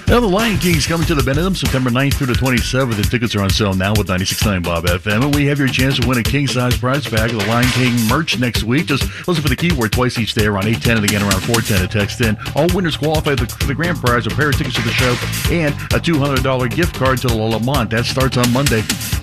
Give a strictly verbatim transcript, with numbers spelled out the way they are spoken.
Now, the Lion King's coming to the Benedum September ninth through the twenty-seventh. The tickets are on sale now with ninety-six point nine Bob F M. And we have your chance to win a king-size prize pack of the Lion King merch next week. Just listen for the keyword twice each day around eight ten and again around four ten to text in. All winners qualify for the grand prize, a pair of tickets to the show, and a two hundred dollars gift card to the Lamont. That starts on Monday.